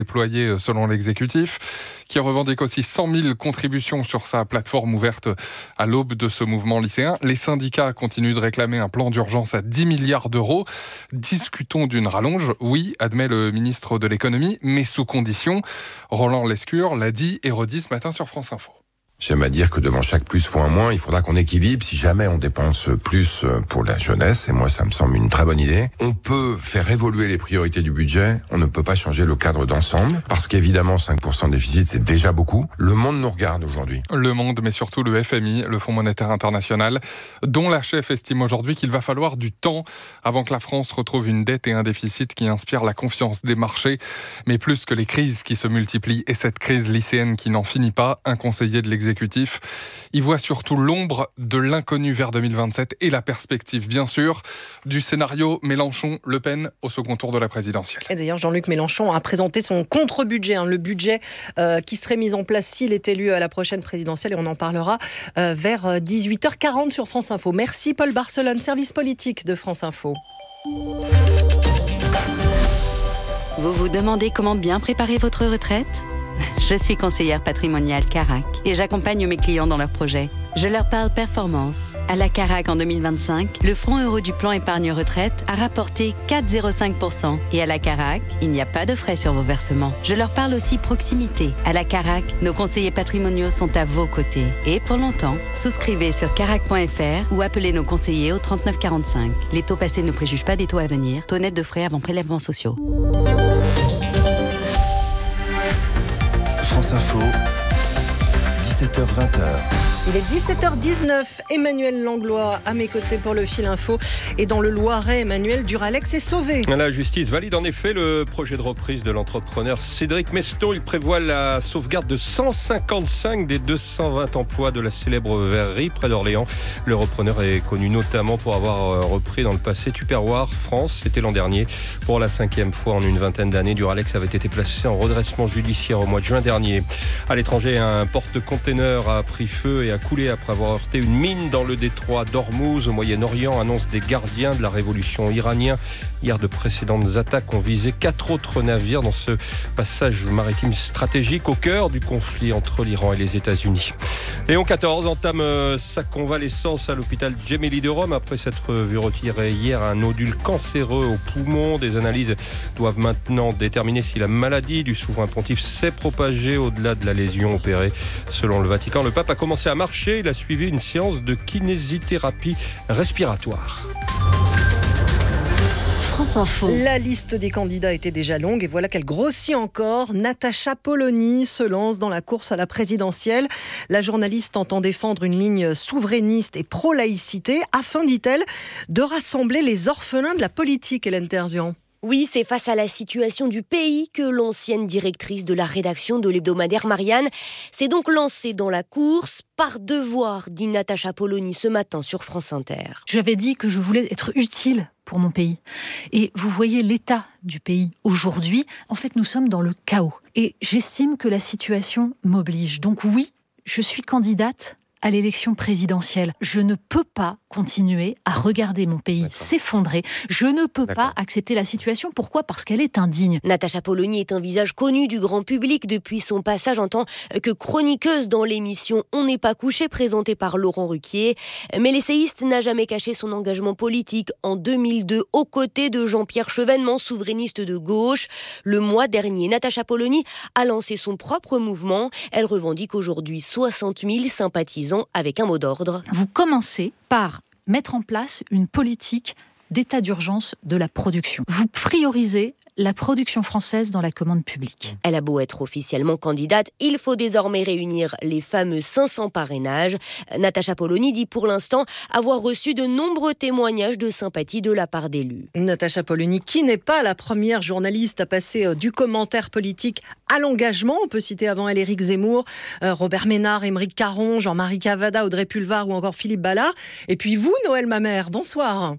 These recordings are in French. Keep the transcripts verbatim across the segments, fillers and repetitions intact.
déployés selon l'exécutif, qui revendique aussi cent mille contributions sur sa plateforme ouverte à l'aube de ce mouvement lycéen. Les syndicats continuent de réclamer un plan d'urgence à dix milliards d'euros. Discutons d'une rallonge, oui, admet le ministre de l'économie, mais sous condition. Roland Lescure l'a dit et redit ce matin sur France Info. J'aime à dire que devant chaque plus fois un moins, il faudra qu'on équilibre. Si jamais on dépense plus pour la jeunesse, et moi ça me semble une très bonne idée, on peut faire évoluer les priorités du budget, on ne peut pas changer le cadre d'ensemble, parce qu'évidemment cinq pour cent de déficit c'est déjà beaucoup. Le monde nous regarde aujourd'hui. Le monde, mais surtout le F M I, le Fonds monétaire international, dont la chef estime aujourd'hui qu'il va falloir du temps avant que la France retrouve une dette et un déficit qui inspirent la confiance des marchés. Mais plus que les crises qui se multiplient et cette crise lycéenne qui n'en finit pas, un conseiller de l'exécutif il voit surtout l'ombre de l'inconnu vers deux mille vingt-sept et la perspective, bien sûr, du scénario Mélenchon-Le Pen au second tour de la présidentielle. Et d'ailleurs, Jean-Luc Mélenchon a présenté son contre-budget, hein, le budget euh, qui serait mis en place s'il est élu à la prochaine présidentielle, et on en parlera euh, vers dix-huit heures quarante sur France Info. Merci Paul Barcelone, service politique de France Info. Vous vous demandez comment bien préparer votre retraite ? Je suis conseillère patrimoniale Carac et j'accompagne mes clients dans leurs projets. Je leur parle performance. À la Carac en deux mille vingt-cinq, le fonds euro du plan épargne retraite a rapporté quatre virgule zéro cinq pour cent. Et à la Carac, il n'y a pas de frais sur vos versements. Je leur parle aussi proximité. À la Carac, nos conseillers patrimoniaux sont à vos côtés. Et pour longtemps, souscrivez sur carac point f r ou appelez nos conseillers au trente-neuf quarante-cinq. Les taux passés ne préjugent pas des taux à venir. Taux net de frais avant prélèvements sociaux. France Info, dix-sept heures vingt. Il est dix-sept heures dix-neuf, Emmanuel Langlois à mes côtés pour le fil info. Et dans le Loiret, Emmanuel, Duralex est sauvé. La justice valide en effet le projet de reprise de l'entrepreneur Cédric Meston. Il prévoit la sauvegarde de cent cinquante-cinq des deux cent vingt emplois de la célèbre verrerie près d'Orléans. Le repreneur est connu notamment pour avoir repris dans le passé Tupperware France. C'était l'an dernier. Pour la cinquième fois en une vingtaine d'années, Duralex avait été placé en redressement judiciaire au mois de juin dernier. À l'étranger, un porte-container a pris feu et a coulé après avoir heurté une mine dans le détroit d'Ormuz au Moyen-Orient, annonce des gardiens de la révolution iranienne. Hier, de précédentes attaques ont visé quatre autres navires dans ce passage maritime stratégique au cœur du conflit entre l'Iran et les États-Unis. Léon quatorze entame sa convalescence à l'hôpital Gemelli de Rome après s'être vu retirer hier un nodule cancéreux au poumon. Des analyses doivent maintenant déterminer si la maladie du souverain pontife s'est propagée au-delà de la lésion opérée. Selon le Vatican, le pape a commencé à marcher. Il a suivi une séance de kinésithérapie respiratoire. France Info. La liste des candidats était déjà longue et voilà qu'elle grossit encore. Natacha Polony se lance dans la course à la présidentielle. La journaliste entend défendre une ligne souverainiste et pro-laïcité afin, dit-elle, de rassembler les orphelins de la politique, Hélène Terzian. Oui, c'est face à la situation du pays que l'ancienne directrice de la rédaction de l'hebdomadaire Marianne s'est donc lancée dans la course par devoir, dit Natacha Polony ce matin sur France Inter. J'avais dit que je voulais être utile pour mon pays. Et vous voyez l'état du pays aujourd'hui. En fait, nous sommes dans le chaos. Et j'estime que la situation m'oblige. Donc oui, je suis candidate à l'élection présidentielle. Je ne peux pas continuer à regarder mon pays D'accord. s'effondrer. Je ne peux D'accord. pas accepter la situation. Pourquoi ? Parce qu'elle est indigne. Natacha Polony est un visage connu du grand public depuis son passage en tant que chroniqueuse dans l'émission On n'est pas couché, présentée par Laurent Ruquier. Mais l'essayiste n'a jamais caché son engagement politique. En deux mille deux, aux côtés de Jean-Pierre Chevènement, souverainiste de gauche. Le mois dernier, Natacha Polony a lancé son propre mouvement. Elle revendique aujourd'hui soixante mille sympathisants avec un mot d'ordre. Vous commencez par mettre en place une politique d'état d'urgence de la production. Vous priorisez la production française dans la commande publique. Elle a beau être officiellement candidate, il faut désormais réunir les fameux cinq cents parrainages. Natacha Polony dit pour l'instant avoir reçu de nombreux témoignages de sympathie de la part d'élus. Natacha Polony, qui n'est pas la première journaliste à passer du commentaire politique à l'engagement. On peut citer avant elle Éric Zemmour, euh, Robert Ménard, Émeric Caron, Jean-Marie Cavada, Audrey Pulvar ou encore Philippe Ballard. Et puis vous, Noël Mamère, bonsoir.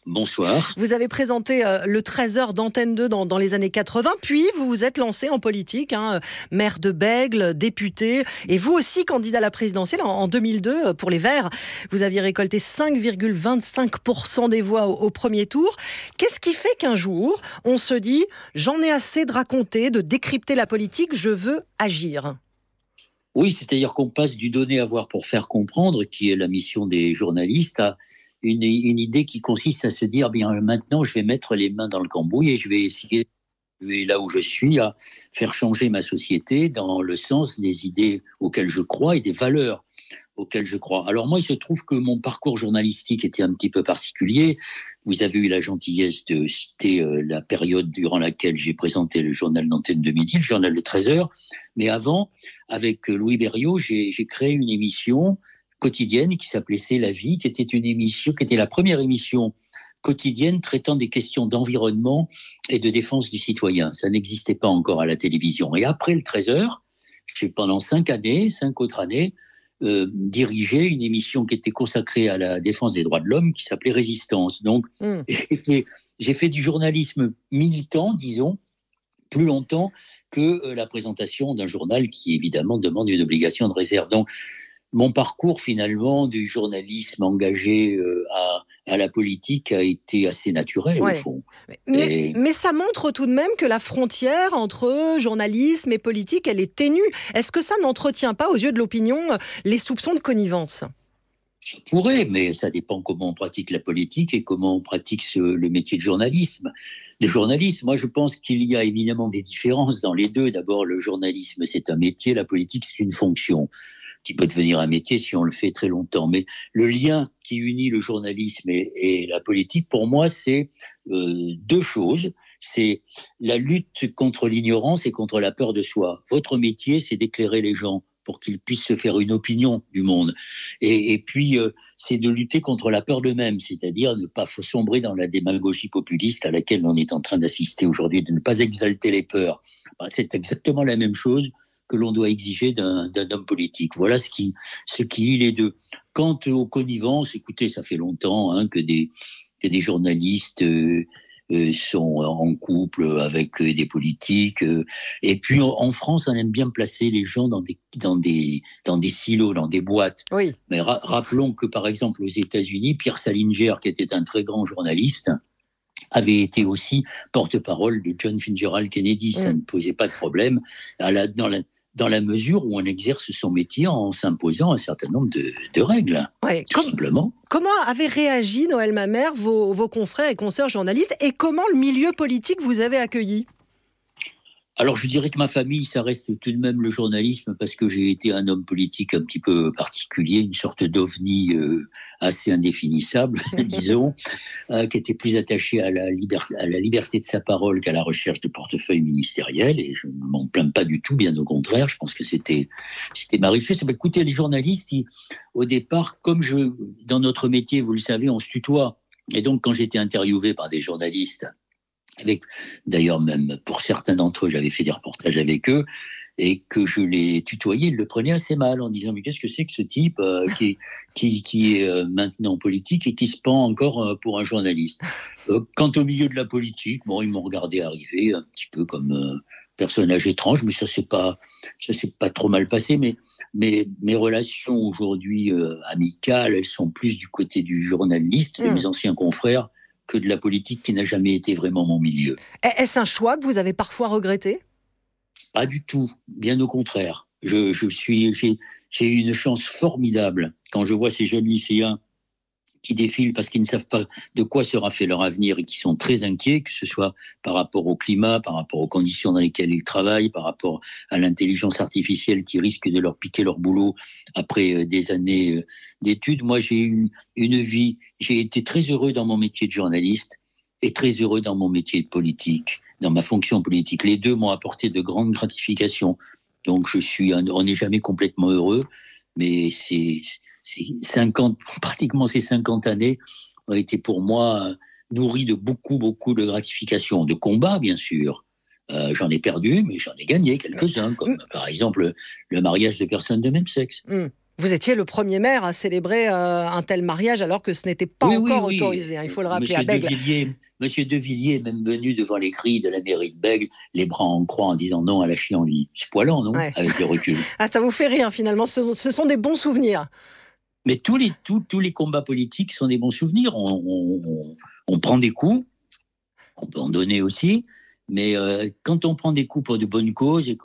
Bonsoir. Vous avez présenté euh, le treize heures d'Antenne deux dans, dans les années quatre-vingts, puis vous vous êtes lancé en politique, hein, maire de Bègles, député, et vous aussi candidat à la présidentielle en, en deux mille deux pour les Verts. Vous aviez récolté cinq virgule vingt-cinq pour cent des voix au, au premier tour. Qu'est-ce qui fait qu'un jour, on se dit « j'en ai assez de raconter, de décrypter la politique, je veux agir ». Oui, c'est-à-dire qu'on passe du donner à voir pour faire comprendre, qui est la mission des journalistes, à Une, une idée qui consiste à se dire, bien maintenant je vais mettre les mains dans le cambouis et je vais essayer, là où je suis, à faire changer ma société dans le sens des idées auxquelles je crois et des valeurs auxquelles je crois. Alors moi, il se trouve que mon parcours journalistique était un petit peu particulier. Vous avez eu la gentillesse de citer euh, la période durant laquelle j'ai présenté le journal d'Antenne de midi, le journal de treize heures. Mais avant, avec Louis Berriot, j'ai, j'ai créé une émission quotidienne qui s'appelait C'est la vie, qui était une émission, qui était la première émission quotidienne traitant des questions d'environnement et de défense du citoyen. Ça n'existait pas encore à la télévision. Et après le treize heures, j'ai pendant cinq années, cinq autres années, euh, dirigé une émission qui était consacrée à la défense des droits de l'homme, qui s'appelait Résistance. Donc, mmh. j'ai fait, j'ai fait du journalisme militant, disons, plus longtemps que euh, la présentation d'un journal qui, évidemment, demande une obligation de réserve. Donc, mon parcours, finalement, du journalisme engagé euh, à, à la politique a été assez naturel, ouais. au fond. Mais, et... mais ça montre tout de même que la frontière entre journalisme et politique, elle est ténue. Est-ce que ça n'entretient pas, aux yeux de l'opinion, les soupçons de connivence ? Ça pourrait, mais ça dépend comment on pratique la politique et comment on pratique ce, le métier de journalisme. De journaliste, moi je pense qu'il y a évidemment des différences dans les deux. D'abord, le journalisme, c'est un métier, la politique, c'est une fonction qui peut devenir un métier si on le fait très longtemps. Mais le lien qui unit le journalisme et, et la politique, pour moi, c'est euh, deux choses. C'est la lutte contre l'ignorance et contre la peur de soi. Votre métier, c'est d'éclairer les gens pour qu'ils puissent se faire une opinion du monde. Et, et puis, euh, c'est de lutter contre la peur d'eux-mêmes, c'est-à-dire ne pas sombrer dans la démagogie populiste à laquelle on est en train d'assister aujourd'hui, de ne pas exalter les peurs. Ben, c'est exactement la même chose que l'on doit exiger d'un, d'un homme politique. Voilà ce qui, ce qui lie les deux. Quant aux connivences, écoutez, ça fait longtemps hein, que, des, que des journalistes euh, euh, sont en couple avec euh, des politiques. Euh, et puis en, en France, on aime bien placer les gens dans des, dans des, dans des silos, dans des boîtes. Oui. Mais ra- rappelons que par exemple aux États-Unis, Pierre Salinger, qui était un très grand journaliste, avait été aussi porte-parole de John Fitzgerald Kennedy. Ça mmh. ne posait pas de problème à la, dans, la, dans la mesure où on exerce son métier en s'imposant un certain nombre de, de règles, ouais, tout comme, simplement. Comment avaient réagi, Noël Mamère, vos, vos confrères et consoeurs journalistes, et comment le milieu politique vous avait accueilli ? Alors, je dirais que ma famille, ça reste tout de même le journalisme parce que j'ai été un homme politique un petit peu particulier, une sorte d'ovni euh, assez indéfinissable, disons, euh, qui était plus attaché à la, liberté, à la liberté de sa parole qu'à la recherche de portefeuille ministériel. Et je ne m'en plains pas du tout, bien au contraire. Je pense que c'était, c'était ma richesse. Bah, écoutez, les journalistes, ils, au départ, comme je, dans notre métier, vous le savez, on se tutoie. Et donc, quand j'étais interviewé par des journalistes, avec, d'ailleurs, même pour certains d'entre eux, j'avais fait des reportages avec eux, et que je les tutoyais, ils le prenaient assez mal en disant « Mais qu'est-ce que c'est que ce type euh, qui, qui, qui est euh, maintenant politique et qui se prend encore euh, pour un journaliste euh, ?» Quant au milieu de la politique, bon, ils m'ont regardé arriver un petit peu comme euh, personnage étrange, mais ça s'est pas, ça s'est pas trop mal passé. Mais, mais mes relations aujourd'hui euh, amicales, elles sont plus du côté du journaliste, de mmh. mes anciens confrères, que de la politique qui n'a jamais été vraiment mon milieu. Est-ce un choix que vous avez parfois regretté ? Pas du tout, bien au contraire. Je, je suis, j'ai, j'ai eu une chance formidable quand je vois ces jeunes lycéens qui défilent parce qu'ils ne savent pas de quoi sera fait leur avenir et qui sont très inquiets, que ce soit par rapport au climat, par rapport aux conditions dans lesquelles ils travaillent, par rapport à l'intelligence artificielle qui risque de leur piquer leur boulot après des années d'études. Moi, j'ai eu une vie, j'ai été très heureux dans mon métier de journaliste et très heureux dans mon métier de politique, dans ma fonction politique. Les deux m'ont apporté de grandes gratifications. Donc, je suis, un, on n'est jamais complètement heureux, mais c'est... Ces cinquante, pratiquement ces cinquante années ont été pour moi nourries de beaucoup, beaucoup de gratifications, de combats bien sûr. Euh, j'en ai perdu, mais j'en ai gagné quelques-uns, comme par exemple le mariage de personnes de même sexe. Mmh. Vous étiez le premier maire à célébrer euh, un tel mariage alors que ce n'était pas oui, encore oui, oui. autorisé, hein, il faut le rappeler. Monsieur à Bègle. De Villiers, Monsieur De Villiers est même venu devant les grilles de la mairie de Bègle, les bras en croix en disant non à la chienlit. C'est poilant, non ouais. Avec le recul. Ah, ça vous fait rire finalement, ce, ce sont des bons souvenirs. Mais tous les, tous, tous les combats politiques sont des bons souvenirs. On, on, on, on prend des coups, on peut en donner aussi, mais euh, quand on prend des coups pour de bonnes causes et